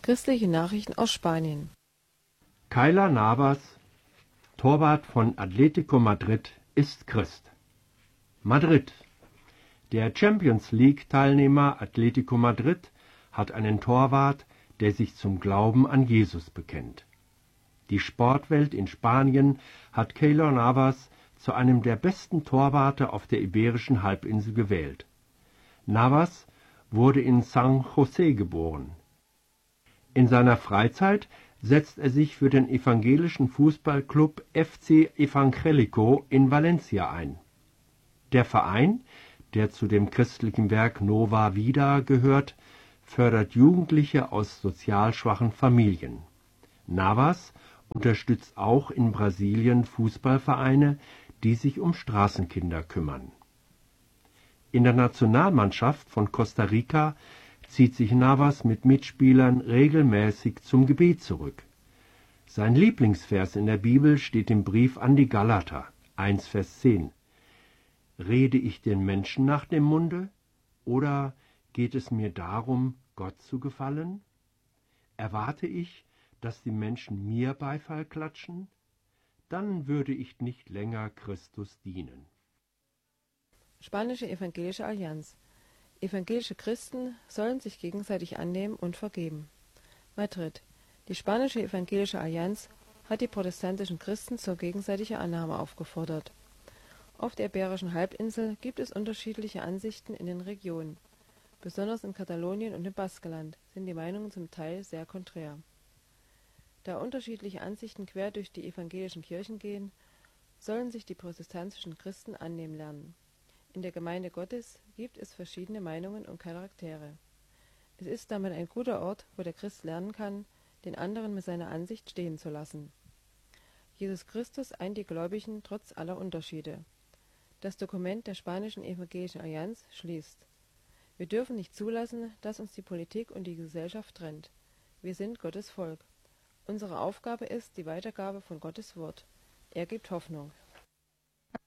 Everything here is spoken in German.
Christliche Nachrichten aus Spanien. Keylor Navas, Torwart von Atlético Madrid, ist Christ. Madrid. Der Champions League-Teilnehmer Atlético Madrid hat einen Torwart, der sich zum Glauben an Jesus bekennt. Die Sportwelt in Spanien hat Keylor Navas zu einem der besten Torwarte auf der Iberischen Halbinsel gewählt. Navas wurde in San José geboren. In seiner Freizeit setzt er sich für den evangelischen Fußballclub FC Evangélico in Valencia ein. Der Verein, der zu dem christlichen Werk Nova Vida gehört, fördert Jugendliche aus sozial schwachen Familien. Navas unterstützt auch in Brasilien Fußballvereine, die sich um Straßenkinder kümmern. In der Nationalmannschaft von Costa Rica zieht sich Navas mit Mitspielern regelmäßig zum Gebet zurück. Sein Lieblingsvers in der Bibel steht im Brief an die Galater, 1 Vers 10. Rede ich den Menschen nach dem Munde, oder geht es mir darum, Gott zu gefallen? Erwarte ich, dass die Menschen mir Beifall klatschen? Dann würde ich nicht länger Christus dienen. Spanische Evangelische Allianz. Evangelische Christen sollen sich gegenseitig annehmen und vergeben. Madrid. Die Spanische Evangelische Allianz hat die protestantischen Christen zur gegenseitigen Annahme aufgefordert. Auf der Iberischen Halbinsel gibt es unterschiedliche Ansichten in den Regionen. Besonders in Katalonien und im Baskenland sind die Meinungen zum Teil sehr konträr. Da unterschiedliche Ansichten quer durch die evangelischen Kirchen gehen, sollen sich die protestantischen Christen annehmen lernen. In der Gemeinde Gottes gibt es verschiedene Meinungen und Charaktere. Es ist damit ein guter Ort, wo der Christ lernen kann, den anderen mit seiner Ansicht stehen zu lassen. Jesus Christus eint die Gläubigen trotz aller Unterschiede. Das Dokument der Spanischen Evangelischen Allianz schließt: Wir dürfen nicht zulassen, dass uns die Politik und die Gesellschaft trennt. Wir sind Gottes Volk. Unsere Aufgabe ist die Weitergabe von Gottes Wort. Er gibt Hoffnung.